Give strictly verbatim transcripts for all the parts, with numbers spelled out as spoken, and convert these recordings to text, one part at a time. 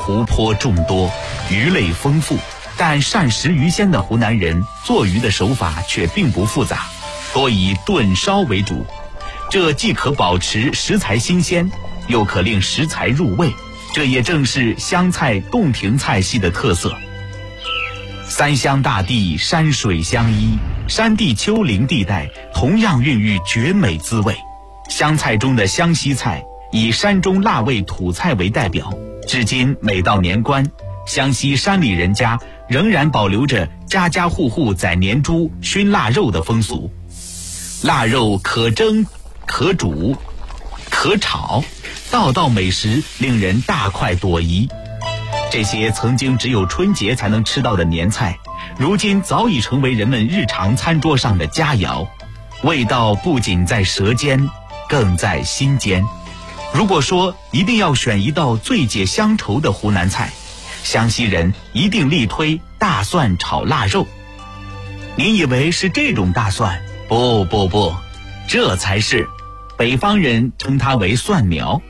湖泊众多，鱼类丰富，但善食鱼鲜的湖南人做鱼的手法却并不复杂，多以炖烧为主。这既可保持食材新鲜，又可令食材入味，这也正是湘菜洞庭菜系的特色。三湘大地山水相依，山地丘陵地带同样孕育绝美滋味。湘菜中的湘西菜以山中腊味土菜为代表，至今每到年关，湘西山里人家仍然保留着家家户户宰年猪熏腊肉的风俗。腊肉可蒸可煮可炒，道道美食令人大快朵颐。这些曾经只有春节才能吃到的年菜，如今早已成为人们日常餐桌上的佳肴，味道不仅在舌尖，更在心间。如果说一定要选一道最解乡愁的湖南菜，湘西人一定力推大蒜炒腊肉。您以为是这种大蒜？不不不，这才是，北方人称它为蒜苗。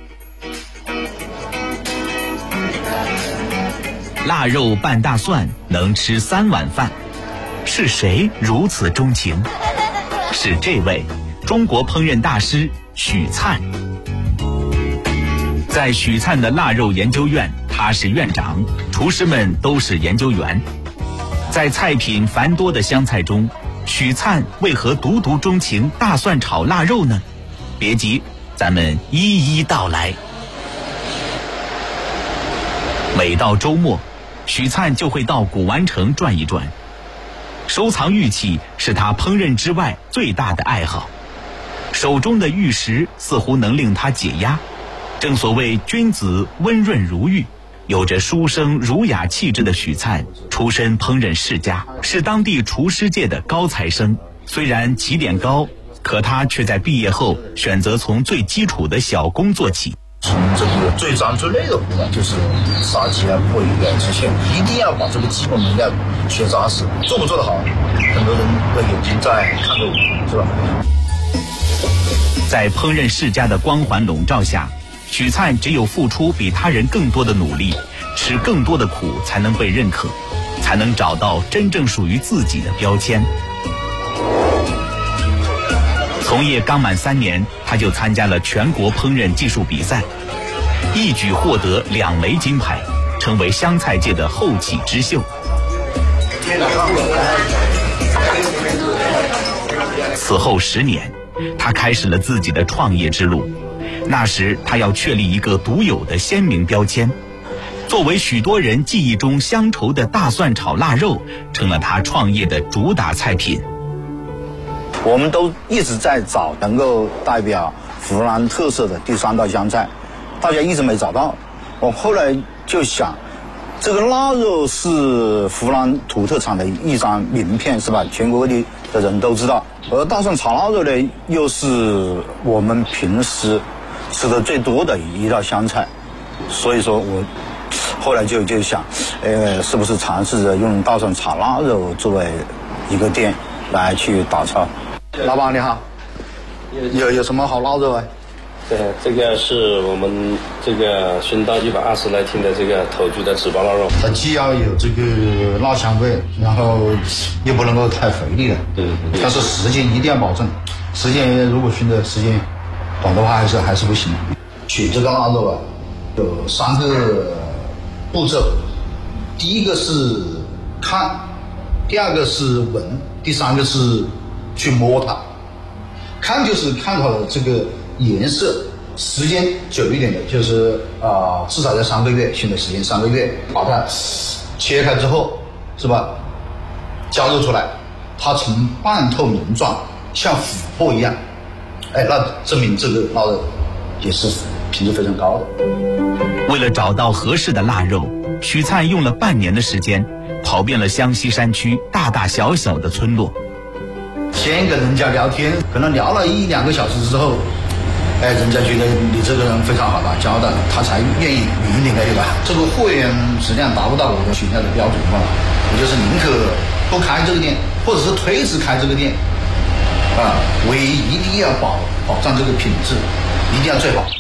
腊肉拌大蒜，能吃三碗饭。是谁如此钟情？是这位中国烹饪大师许灿。在许灿的腊肉研究院，他是院长，厨师们都是研究员。在菜品繁多的湘菜中，许灿为何独独钟情大蒜炒腊肉呢？别急，咱们一一道来。每到周末，许灿就会到古玩城转一转。收藏玉器是他烹饪之外最大的爱好，手中的玉石似乎能令他解压。正所谓君子温润如玉，有着书生儒雅气质的许灿出身烹饪世家，是当地厨师界的高材生。虽然起点高，可他却在毕业后选择从最基础的小工做起。 从这个最脏最累的活呢，就是杀鸡啊、破鱼啊这些，一定要把这个基本能量学扎实。做不做得好，很多人的眼睛在看着我，是吧？ 在烹饪世家的光环笼罩下，许灿只有付出比他人更多的努力，吃更多的苦，才能被认可，才能找到真正属于自己的标签。从业刚满三年，他就参加了全国烹饪技术比赛，一举获得两枚金牌，成为湘菜界的后起之秀。此后十年，他开始了自己的创业之路。那时他要确立一个独有的鲜明标签，作为许多人记忆中乡愁的大蒜炒腊肉，成了他创业的主打菜品。 我们都一直在找能够代表湖南特色的第三道湘菜，大家一直没找到。我后来就想，这个腊肉是湖南土特产的一张名片，是吧？全国各地的人都知道。而大蒜炒腊肉呢，又是我们平时吃的最多的一道湘菜，所以说我后来就就想，呃，是不是尝试着用大蒜炒腊肉作为一个店来去打造。老板你好，有有什么好腊肉啊？ 对，这个是我们这个熏到一百二十来天的这个头猪的脂包腊肉， 它既要有这个辣香味，然后又不能够太肥腻了。 对对对。 但是时间一定要保证，时间如果熏的时间短的话，还是还是不行。取这个腊肉啊，有三个步骤，第一个是看，第二个是闻，第三个是去摸它。看就是看它的这个颜色，时间久一点的，就是啊、呃，至少在三个月，熏的时间三个月，把它切开之后，是吧？加热出来，它呈半透明状，像琥珀一样，哎，那证明这个腊肉也是品质非常高的。 为了找到合适的腊肉，许灿用了半年的时间，跑遍了湘西山区大大小小的村落。 先跟人家聊天，可能聊了一两个小时之后，哎，人家觉得你这个人非常好打交道，他才愿意与你对吧？这个货源质量达不到我的许下的标准的话，我就是宁可不开这个店，或者是推迟开这个店，啊，唯一一定要保保障这个品质，一定要最好。